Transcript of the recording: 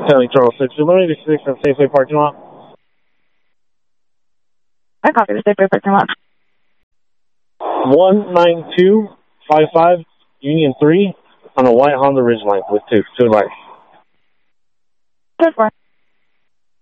County Charles 6, 1186 on Safeway parking lot. I copy the Safeway parking lot. 19255 Union 3 on a white Honda Ridgeline with two advice. 10-4.